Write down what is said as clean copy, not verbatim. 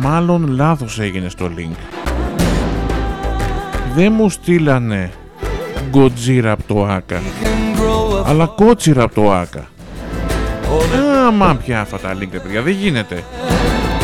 Μάλλον λάθος έγινε στο link. Δεν μου στείλανε Godzilla από το Άκα, αλλά κότσιρα από το Άκα. Άμα πια αυτά τα link, παιδιά, δεν γίνεται.